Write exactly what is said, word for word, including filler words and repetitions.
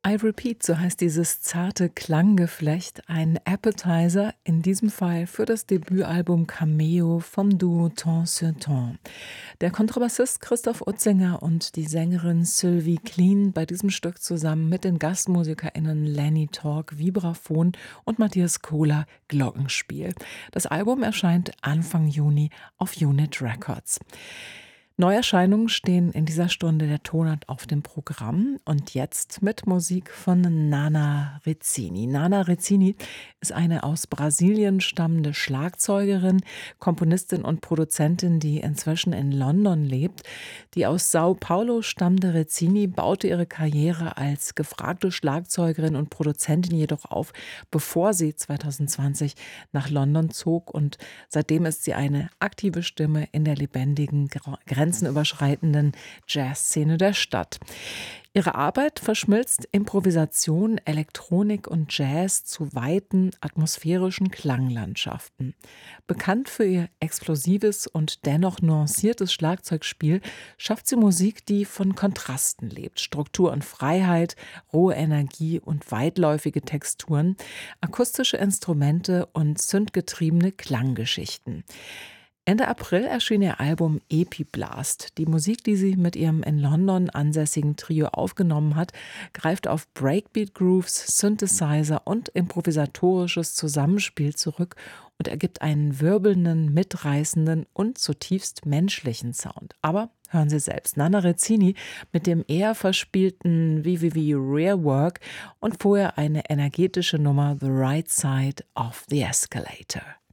I Repeat, so heißt dieses zarte Klanggeflecht, ein Appetizer, in diesem Fall für das Debütalbum Cameo vom Duo Temps sur Temps. Der Kontrabassist Christoph Utzinger und die Sängerin Sylvie Clean bei diesem Stück zusammen mit den GastmusikerInnen Lenny Tork, Vibraphon und Matthias Kohler, Glockenspiel. Das Album erscheint Anfang Juni auf Unit Records. Neuerscheinungen stehen in dieser Stunde der Tonart auf dem Programm und jetzt mit Musik von Nana Rizzini. Nana Rizzini ist eine aus Brasilien stammende Schlagzeugerin, Komponistin und Produzentin, die inzwischen in London lebt. Die aus Sao Paulo stammende Rizzini baute ihre Karriere als gefragte Schlagzeugerin und Produzentin jedoch auf, bevor sie zwanzig zwanzig nach London zog, und seitdem ist sie eine aktive Stimme in der lebendigen grenzenüberschreitenden Jazzszene der Stadt. Ihre Arbeit verschmilzt Improvisation, Elektronik und Jazz zu weiten, atmosphärischen Klanglandschaften. Bekannt für ihr explosives und dennoch nuanciertes Schlagzeugspiel schafft sie Musik, die von Kontrasten lebt. Struktur und Freiheit, rohe Energie und weitläufige Texturen, akustische Instrumente und synthgetriebene Klanggeschichten. Ende April erschien ihr Album Epiblast. Die Musik, die sie mit ihrem in London ansässigen Trio aufgenommen hat, greift auf Breakbeat-Grooves, Synthesizer und improvisatorisches Zusammenspiel zurück und ergibt einen wirbelnden, mitreißenden und zutiefst menschlichen Sound. Aber hören Sie selbst, Nana Rizzini mit dem eher verspielten V V V Rear Work und vorher eine energetische Nummer The Right Side of the Escalator.